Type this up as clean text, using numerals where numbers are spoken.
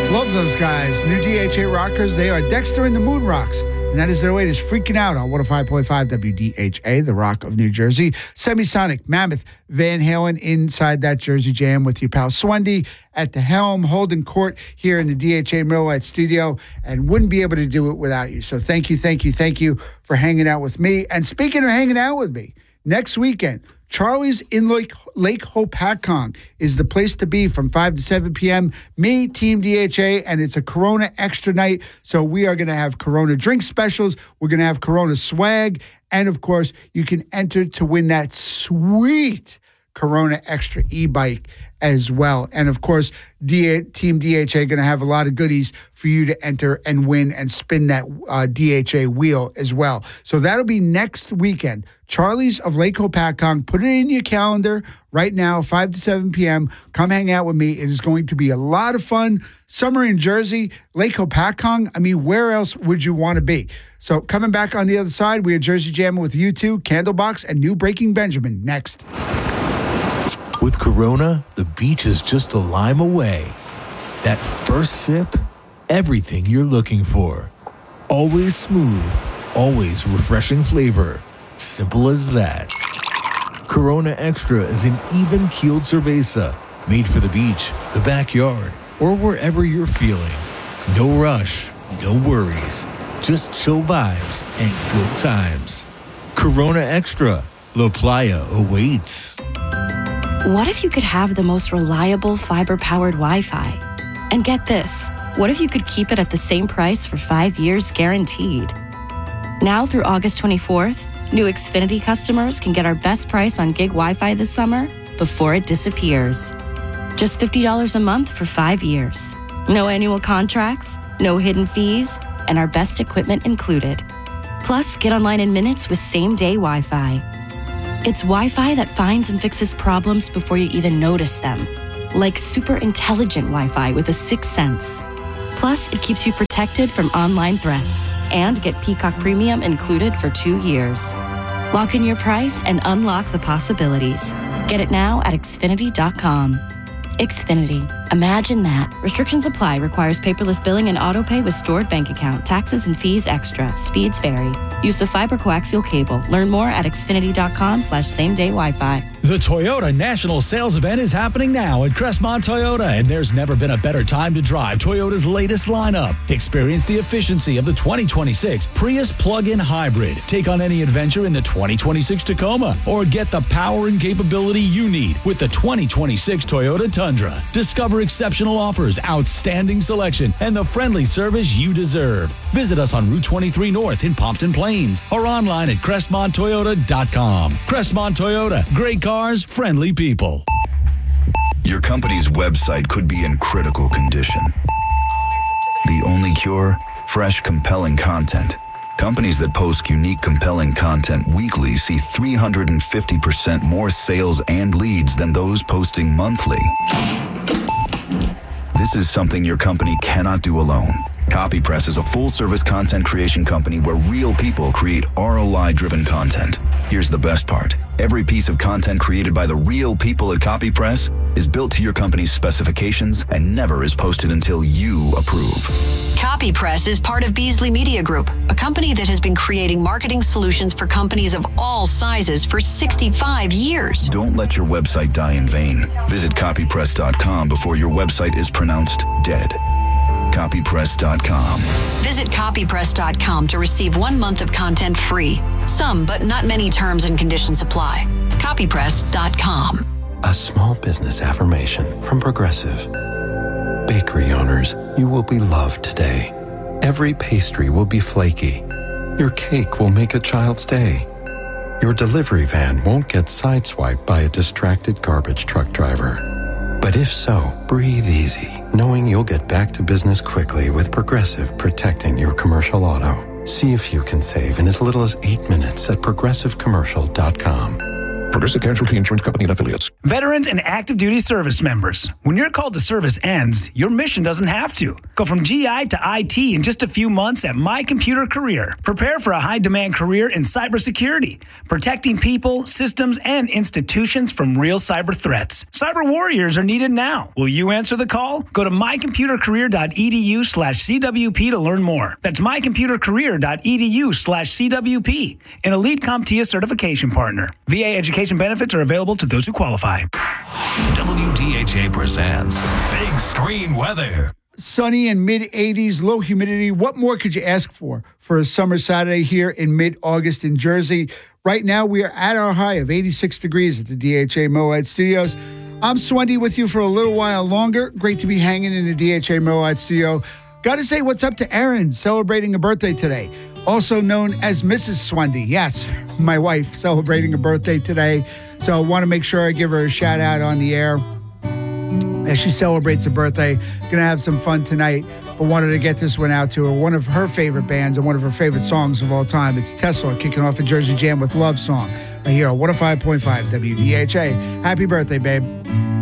Love those guys. New DHA Rockers. They are Dexter and the Moon Rocks. And that is their latest Freaking Out on 105.5 WDHA, the Rock of New Jersey. Semisonic, Mammoth, Van Halen inside that Jersey Jam with your pal Swendy at the helm, holding court here in the DHA Millwright studio, and wouldn't be able to do it without you. So thank you for hanging out with me. And speaking of hanging out with me, next weekend, Charlie's in Lake Hopatcong is the place to be from 5 to 7 p.m. Me, Team DHA, and it's a Corona extra night. So we are going to have Corona drink specials. We're going to have Corona swag. And, of course, you can enter to win that sweet Corona extra e-bike as well. And, of course, Team DHA going to have a lot of goodies for you to enter and win and spin that DHA wheel as well. So that'll be next weekend. Charlie's of Lake Hopatcong. Put it in your calendar right now, 5 to 7 p.m. Come hang out with me. It is going to be a lot of fun. Summer in Jersey, Lake Hopatcong. I mean, where else would you want to be? So coming back on the other side, we are Jersey Jamming with U2, Candlebox, and New Breaking Benjamin next. With Corona, the beach is just a lime away. That first sip, everything you're looking for. Always smooth, always refreshing flavor. Simple as that. Corona Extra is an even-keeled cerveza made for the beach, the backyard, or wherever you're feeling. No rush, no worries. Just chill vibes and good times. Corona Extra. La Playa awaits. What if you could have the most reliable fiber-powered Wi-Fi? And get this, what if you could keep it at the same price for 5 years guaranteed? Now through August 24th, new Xfinity customers can get our best price on gig Wi-Fi this summer before it disappears. Just $50 a month for 5 years. No annual contracts, no hidden fees, and our best equipment included. Plus, get online in minutes with same-day Wi-Fi. It's Wi-Fi that finds and fixes problems before you even notice them. Like super intelligent Wi-Fi with a sixth sense. Plus, it keeps you protected from online threats. And get Peacock Premium included for 2 years. Lock in your price and unlock the possibilities. Get it now at Xfinity.com. Xfinity. Imagine that. Restrictions apply. Requires paperless billing and autopay with stored bank account. Taxes and fees extra. Speeds vary. Use of fiber coaxial cable. Learn more at Xfinity.com/same-day Wi-Fi. The Toyota National Sales Event is happening now at Crestmont Toyota, and there's never been a better time to drive Toyota's latest lineup. Experience the efficiency of the 2026 Prius plug-in hybrid. Take on any adventure in the 2026 Tacoma, or get the power and capability you need with the 2026 Toyota Tundra. Discover exceptional offers, outstanding selection, and the friendly service you deserve. Visit us on Route 23 North in Pompton Plains or online at CrestmontToyota.com. Crestmont Toyota, great cars, friendly people. Your company's website could be in critical condition. The only cure? Fresh, compelling content. Companies that post unique, compelling content weekly see 350% more sales and leads than those posting monthly. This is something your company cannot do alone. CopyPress is a full-service content creation company where real people create ROI-driven content. Here's the best part. Every piece of content created by the real people at CopyPress is built to your company's specifications and never is posted until you approve. CopyPress is part of Beasley Media Group, a company that has been creating marketing solutions for companies of all sizes for 65 years. Don't let your website die in vain. Visit copypress.com before your website is pronounced dead. Copypress.com. Visit copypress.com to receive 1 month of content free. Some, but not many terms and conditions apply. Copypress.com. A small business affirmation from Progressive. Bakery owners, you will be loved today. Every pastry will be flaky. Your cake will make a child's day. Your delivery van won't get sideswiped by a distracted garbage truck driver. But if so, breathe easy, knowing you'll get back to business quickly with Progressive protecting your commercial auto. See if you can save in as little as 8 minutes at progressivecommercial.com. Progressive Casualty Insurance Company and Affiliates. Veterans and active duty service members. When your call to service ends, your mission doesn't have to. Go from GI to IT in just a few months at My Computer Career. Prepare for a high-demand career in cybersecurity, protecting people, systems, and institutions from real cyber threats. Cyber warriors are needed now. Will you answer the call? Go to mycomputercareer.edu/CWP to learn more. That's mycomputercareer.edu/CWP, an Elite CompTIA certification partner. VA education benefits are available to those who qualify. WDHA presents Big Screen Weather. Sunny and mid-80s, low humidity. What more could you ask for a summer Saturday here in mid-August in Jersey? Right now, we are at our high of 86 degrees at the DHA Moab Studios. I'm Swendy with you for a little while longer. Great to be hanging in the DHA Moab Studio. Got to say what's up to Erin, celebrating a birthday today. Also known as Mrs. Swendy. Yes, my wife celebrating a birthday today. So I want to make sure I give her a shout out on the air as she celebrates a birthday. Going to have some fun tonight, but wanted to get this one out to her. One of her favorite bands and one of her favorite songs of all time. It's Tesla kicking off a Jersey Jam with Love Song. Right here on 105.5 WDHA. Happy birthday, babe.